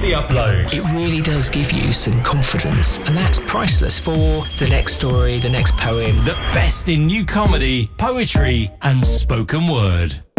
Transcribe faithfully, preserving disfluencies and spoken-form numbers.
easy upload. It really does give you some confidence, and that's priceless for the next story, the next poem. The best in new comedy, poetry, and spoken word.